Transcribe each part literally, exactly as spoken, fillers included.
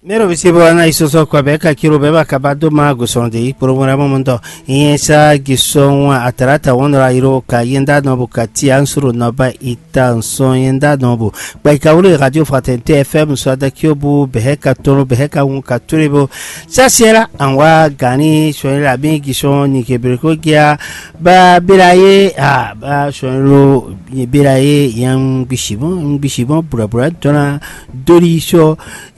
Mero visibo na isoso kwa beka kiro beba kabado ma gusonde poromora momondo yesa gisonwa atarata wonra iro ka yenda no bukati ansuru no ba ita son yenda no bu ba kaule radio fraternité F M so da kyobu beheka toro beheka un katurebo sasiera anwa gani shoela bin gison ni kebreko gia ba biraye ah ba shonro biraye yang bishibon bishibon bura bura tona dorisho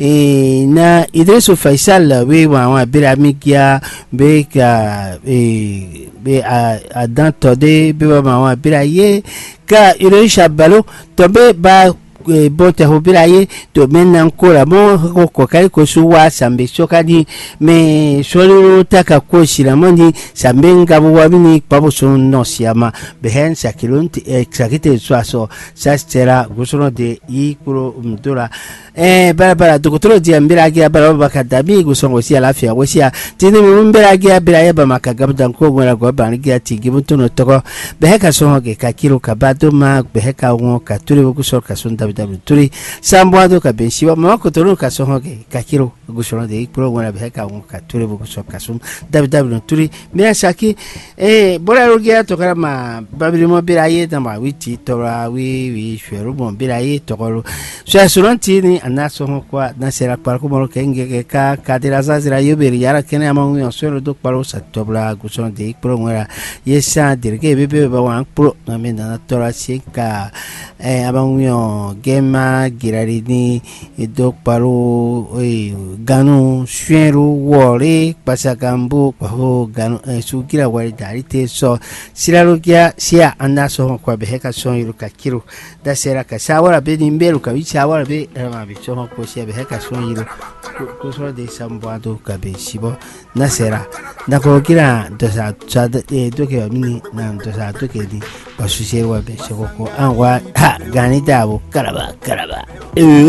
e na Idrisu Faisal we wa bira mikia be ka e be a dan tode be wa wa bira ye ka iro shabalo to be ba bote hobira ye to menna nkora mo ko kai ko suwa sambe shokani me sholo taka ko shiramoni sambe ngabo wabini pabo son no siama behen sakilunti exakite swaso sastera gusono de ikuro mdura eh bara bara dokotoro dia mbira agia bara bakadabi gusongo sia lafia wosia tini mbira agia bira yeba makagabda ko ngora go banigia tigibuto no toko beheka songe kakiro kabado ma beheka won katuri gusor kasunda turi sambwado ka beshiwa mako toro ka sohoge kakiro gushona de pro ngora beheka won katuri gusor kasum www turi mira shaki eh bora rogia tokara ma babirimo bira ye tamba witi tora wi wi shweru bon bira ye tokoro sha suranti ni anaso kwa nasera kwa ko moro kenge ka kadira zazira yoberi yara kene amangu yosoro do paro satobla gushona de pro ngora yesa dirge bebe ba wan pro na mena tora sika eh amangu gema girarini do paro eh ganu shweru wore pasakambu ko ganu sugira wari darite so sirarugia sia anaso kwa beheka so iruka kiru da sera ka sawara be nimberu ka bichawara be ma bicho ko sia beheka so iru ko so de sambado ka be sibo na sera na ko kira dosa chada e doke mini na dosa doke di pasusewa be soko ko anwa ha ganita bo karaba karaba